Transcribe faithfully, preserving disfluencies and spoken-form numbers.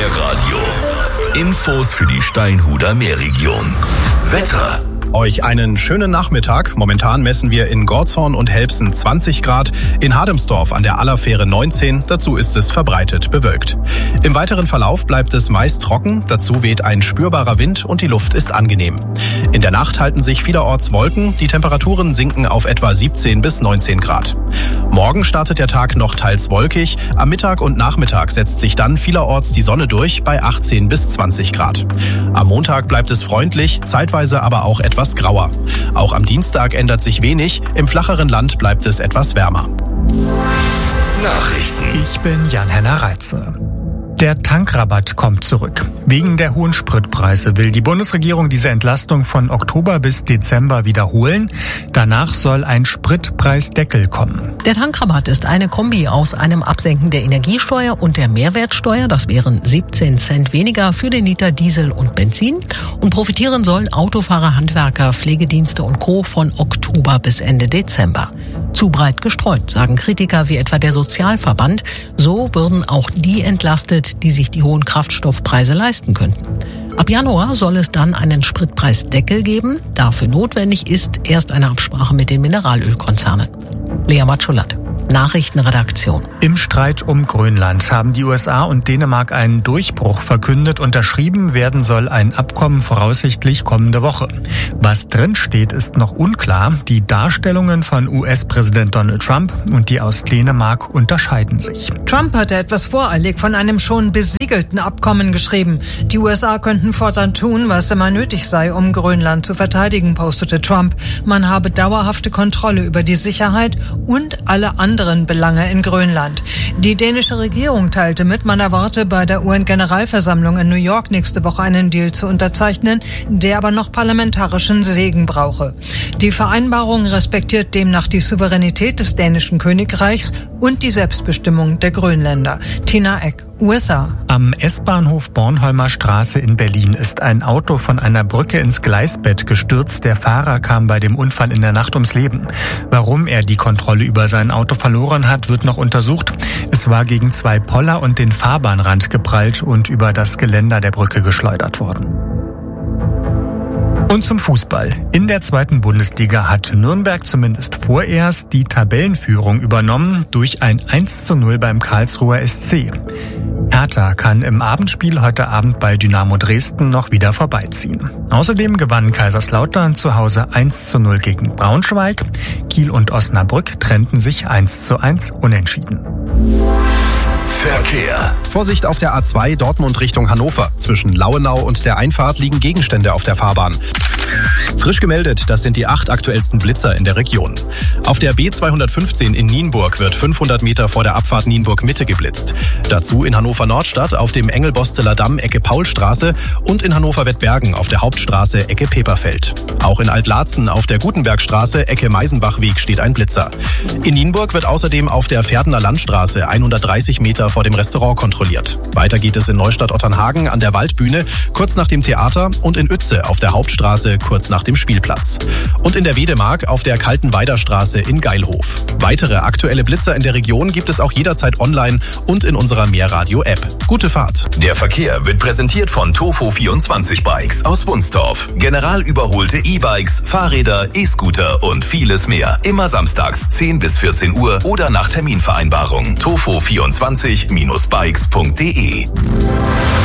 Meerradio. Infos für die Steinhuder Meerregion. Wetter. Euch einen schönen Nachmittag. Momentan messen wir in Gorzhorn und Helbsen zwanzig Grad, in Hademsdorf an der Allerfähre neunzehn, dazu ist es verbreitet bewölkt. Im weiteren Verlauf bleibt es meist trocken, dazu weht ein spürbarer Wind und die Luft ist angenehm. In der Nacht halten sich vielerorts Wolken, die Temperaturen sinken auf etwa siebzehn bis neunzehn Grad. Morgen startet der Tag noch teils wolkig, am Mittag und Nachmittag setzt sich dann vielerorts die Sonne durch bei achtzehn bis zwanzig Grad. Am Montag bleibt es freundlich, zeitweise aber auch etwas etwas grauer. Auch am Dienstag ändert sich wenig, im flacheren Land bleibt es etwas wärmer. Nachrichten. Ich bin Jan-Henner Reitze. Der Tankrabatt kommt zurück. Wegen der hohen Spritpreise will die Bundesregierung diese Entlastung von Oktober bis Dezember wiederholen. Danach soll ein Spritpreisdeckel kommen. Der Tankrabatt ist eine Kombi aus einem Absenken der Energiesteuer und der Mehrwertsteuer. Das wären siebzehn Cent weniger für den Liter Diesel und Benzin. Und profitieren sollen Autofahrer, Handwerker, Pflegedienste und Co. von Oktober bis Ende Dezember. Zu breit gestreut, sagen Kritiker wie etwa der Sozialverband. So würden auch die entlastet, die sich die hohen Kraftstoffpreise leisten könnten. Ab Januar soll es dann einen Spritpreisdeckel geben. Dafür notwendig ist erst eine Absprache mit den Mineralölkonzernen. Lea Matschulat, Nachrichtenredaktion. Im Streit um Grönland haben die U S A und Dänemark einen Durchbruch verkündet. Unterschrieben werden soll ein Abkommen voraussichtlich kommende Woche. Was drin steht, ist noch unklar. Die Darstellungen von U S-Präsident Donald Trump und die aus Dänemark unterscheiden sich. Trump hatte etwas voreilig von einem schon besiegelten Abkommen geschrieben. Die U S A könnten fortan tun, was immer nötig sei, um Grönland zu verteidigen, postete Trump. Man habe dauerhafte Kontrolle über die Sicherheit und alle anderen Belange in Grönland. Die dänische Regierung teilte mit, man erwarte bei der U N-Generalversammlung in New York nächste Woche einen Deal zu unterzeichnen, der aber noch parlamentarischen Segen brauche. Die Vereinbarung respektiert demnach die Souveränität des dänischen Königreichs und die Selbstbestimmung der Grönländer. Tina Eck, U S A. Am S-Bahnhof Bornholmer Straße in Berlin ist ein Auto von einer Brücke ins Gleisbett gestürzt. Der Fahrer kam bei dem Unfall in der Nacht ums Leben. Warum er die Kontrolle über sein Auto verloren hat, wird noch untersucht. Es war gegen zwei Poller und den Fahrbahnrand geprallt und über das Geländer der Brücke geschleudert worden. Und zum Fußball. In der zweiten Bundesliga hat Nürnberg zumindest vorerst die Tabellenführung übernommen durch ein eins zu null beim Karlsruher S C. Hertha kann im Abendspiel heute Abend bei Dynamo Dresden noch wieder vorbeiziehen. Außerdem gewann Kaiserslautern zu Hause eins zu null gegen Braunschweig. Kiel und Osnabrück trennten sich eins zu eins unentschieden. Verkehr. Vorsicht auf der A zwei Dortmund Richtung Hannover. Zwischen Lauenau und der Einfahrt liegen Gegenstände auf der Fahrbahn. Frisch gemeldet, das sind die acht aktuellsten Blitzer in der Region. Auf der B zweihundertfünfzehn in Nienburg wird fünfhundert Meter vor der Abfahrt Nienburg-Mitte geblitzt. Dazu in Hannover-Nordstadt auf dem Engelbosteler Damm Ecke Paulstraße und in Hannover-Wettbergen auf der Hauptstraße Ecke Peperfeld. Auch in Altlatzen auf der Gutenbergstraße Ecke Meisenbachweg steht ein Blitzer. In Nienburg wird außerdem auf der Pferdener Landstraße hundertdreißig Meter vor dem Restaurant kontrolliert. Weiter geht es in Neustadt-Otternhagen an der Waldbühne, kurz nach dem Theater und in Uetze auf der Hauptstraße kurz nach dem Spielplatz. Und in der Wedemark auf der Kaltenweiderstraße in Geilhof. Weitere aktuelle Blitzer in der Region gibt es auch jederzeit online und in unserer Meerradio-App. Gute Fahrt. Der Verkehr wird präsentiert von Tofo vierundzwanzig Bikes aus Wunstorf. General überholte E-Bikes, Fahrräder, E-Scooter und vieles mehr. Immer samstags zehn bis vierzehn Uhr oder nach Terminvereinbarung. Tofo vierundzwanzig Bikes punkt de